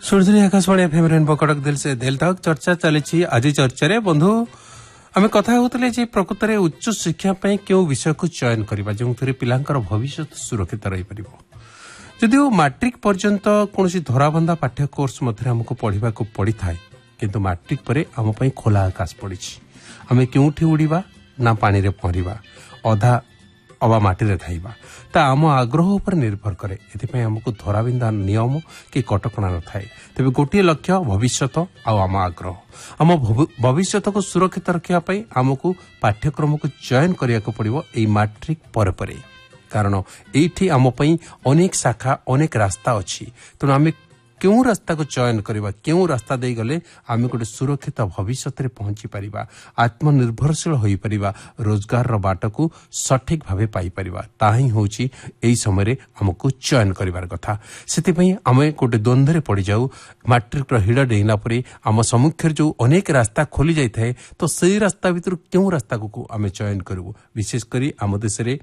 सुरधुरी Akashvani FM rainbow Cuttack दिल से दिल तक चर्चा चली। आज चर्चा बंधु आम कथा होते जे प्रकृत में उच्च शिक्षा क्यों विषय को चयन करवा जो पिलांकर भविष्य सुरक्षित रही पार। जदिओ मैट्रिक पर्यंत कौन धराबंधा पाठ्य कोर्स मध्य आमको पढ़ा पड़ी था किंतु मैट्रिक पर आम खोला आकाश पड़ी। आम क्योंठी उड़ीबा ना पानी रे पहरिबा अधा अबा माटी रे खाइबा ता आम आग्रह उपर निर्भर करे। एथिपई हमको धराबिंदा नियम कि कटकणा न थाए। तेबे गोटे लक्ष्य भविष्यत आम आग्रह आम भविष्यत को सुरक्षित रखा आमको पाठ्यक्रम को चयन करिया को पड़िबो एई मैट्रिक पर कारण एठी आम पई अनेक शाखा अनेक रास्ता अछि। तेणु आम क्यों रास्ता को चयन करवा क्यों रास्ता दे गले आम गोटे सुरक्षित भविष्य में पहुंची पारिबा आत्मनिर्भरशील होई परिबा रोजगार रो बाट को सठिक भावे पाई परिबा ताही होची एई समय हमको चयन करिवार कथा। सेति पई आमे गोटे द्वंद्व रे पड़ी जाऊ। मैट्रिक रो हिड़ा डेइला परे आम सम्मुखेर जो अनेक रास्ता खोली जाय थाए तो सेई रास्ता भितर क्यों रास्ता को आमे चयन करबो। विशेष करी आम देश रे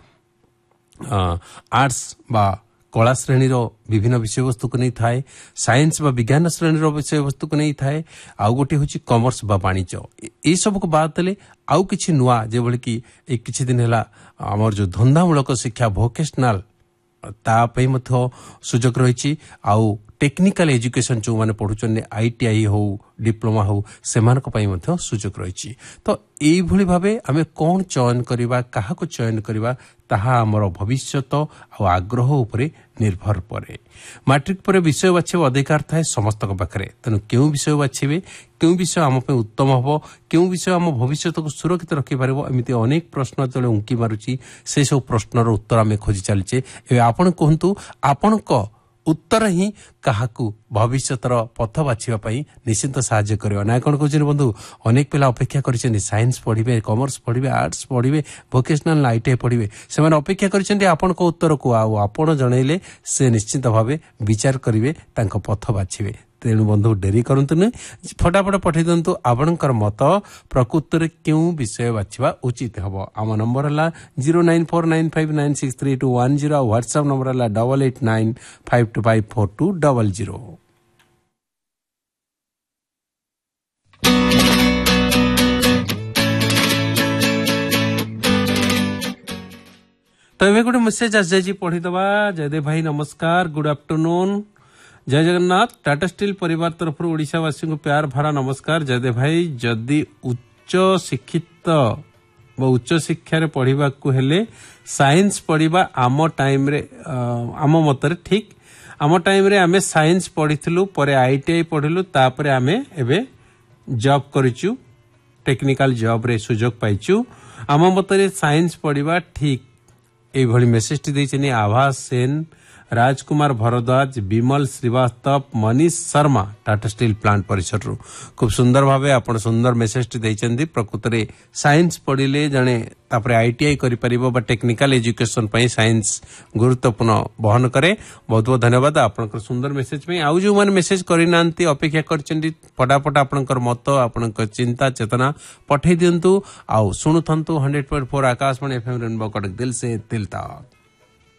आर्ट्स बा कला श्रेणी विभिन्न विषय वस्तु को नहीं थाए साइंस बा विज्ञान श्रेणी विषय वस्तु को नहीं थाए आउ गोटे होची कॉमर्स बा वाणिज्य ए सब को बात देले आउ किछि नुआ जे बळे कि एक किछि दिन हैला हमर जो धंधामूलक शिक्षा वोकेशनल ता पई मथो सुजोग रहिछि। आउ टेक्निकल एजुकेशन जो माने पढुचने आईटीआई हो डिप्लोमा हो सेमान को पई मथो सुजोग रहिछि। तो एई भली भाबे आमे कोन चयन करिबा काहा को चयन करिबा ताहा हमर भविष्यत आ आग्रह उपरे निर्भर परे। मैट्रिक पर विषय बाछिबा अधिकार थाए समस्त पाखरे। तेणु क्यों विषय बाछिबे क्यों विषय आम पे उत्तम हबो क्यों विषय आम भविष्यत को सुरक्षित रखि पारिबो एमिति अनेक प्रश्न जले उंकी मारुची। से सब प्रश्नर उत्तर आमे खोजी चलचे। एबे आपण कहंतु आपणको उत्तर ही काहाकू भविष्यतर पथ बाछिबा पई निश्चित सहाय्य करियो ना कोन कहउछन बंधु। अनेक पिला अपेक्षा करिसेन science पढिबे commerce पढिबे arts पढिबे vocational ITI पढिबे सेमान अपेक्षा करिसेन आपण को उत्तर को आउ आपण जणैले से निश्चित भावे विचार करिवे तांको पथ बाछिबे। तेणु बंधु डेरी करंतु न फटाफट पठै दंतु आपणकर मत प्रकृत रे क्यों विषय बाछिबा उचित हबो। आम नंबर हला 09495963210 व्हाट्सएप नंबर हला 8895254200। तो एबे गोटे मेसेज आस जाई पढी दबा। जयदेव भाई नमस्कार गुड आफ्टरनून जय जगन्नाथ टाटा स्टील परिवार तरफ ओडिशावासी को प्यार भरा नमस्कार। जयदेव भाई जदि उच्च शिक्षित उच्च शिक्षा पढ़ा हेले साइंस पढ़ा आम टाइम रे आम मतरे ठीक आम टाइम रे आमे साइंस पढ़िथिलु परे आईटीआई पढ़िलु तापरे आमे एबे जॉब करिचु टेक्निकल जॉब रे सुजोग पाइचु। आम मतरे साइंस पढ़ा ठीक ए भली मेसेज टी दैछनी आभास सेन राजकुमार भरद्वाज विमल श्रीवास्तव मनीष शर्मा टाटा स्टील प्लांट परिसर खूब सुंदर भावे आपण सुंदर मेसेज टी दैछन्ती। प्रकृत रे साइंस पढ़िले जने तापरे आईटीआई करि परिबो बा टेक्निकल एजुकेशन पई साइंस गुरुत्वपूर्ण बहन करे। बहुत बहुत धन्यवाद आपनकर सुंदर मेसेज पई। आउ जो माने मेसेज करिनांती अपेक्षा करचन्ती फटाफट आपनकर मत आपनकर चिंता चेतना पठै दियंतु। आउ सुनुथंतु 100.4 आकाशवाणी एफएम रेनबो कटक दिल से दिल तक।